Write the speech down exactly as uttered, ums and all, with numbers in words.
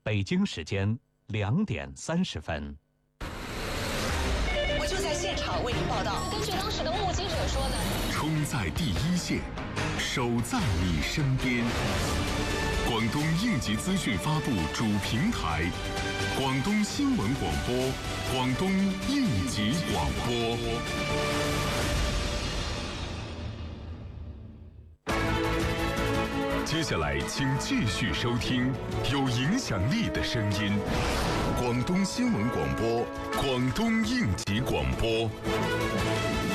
北京时间两点三十分。 我就在现场为您报道。 根据当时的目击者说呢， 冲在第一线，守在你身边。广东应急资讯发布主平台，广东新闻广播，广东应急广播。接下来，请继续收听有影响力的声音——广东新闻广播，广东应急广播。